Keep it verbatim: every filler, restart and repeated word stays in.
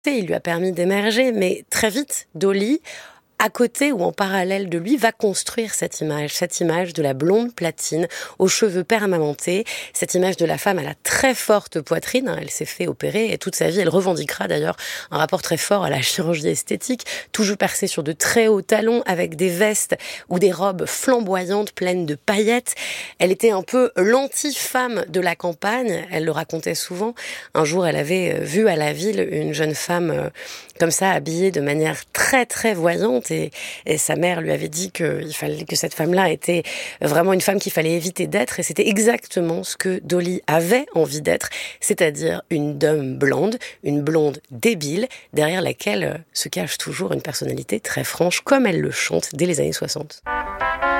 Il lui a permis d'émerger, mais très vite, Dolly, à côté ou en parallèle de lui, va construire cette image, cette image de la blonde platine aux cheveux permanentés, cette image de la femme à la très forte poitrine. Hein, elle s'est fait opérer et toute sa vie, elle revendiquera d'ailleurs un rapport très fort à la chirurgie esthétique, toujours percée sur de très hauts talons, avec des vestes ou des robes flamboyantes pleines de paillettes. Elle était un peu l'anti-femme de la campagne, elle le racontait souvent. Un jour, elle avait vu à la ville une jeune femme comme ça, habillée de manière très très voyante. Et, et sa mère lui avait dit qu'il fallait que cette femme-là était vraiment une femme qu'il fallait éviter d'être. Et c'était exactement ce que Dolly avait envie d'être, c'est-à-dire une dame blonde, une blonde débile, derrière laquelle se cache toujours une personnalité très franche, comme elle le chante dès les années soixante.